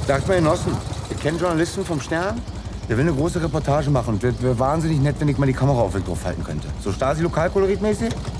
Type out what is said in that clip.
Sagt mal, Genossen, ihr kennt Journalisten vom Stern? Der will eine große Reportage machen und wäre wahnsinnig nett, wenn ich mal die Kamera auf ihn draufhalten könnte. So Stasi-Lokalkolorit-mäßig?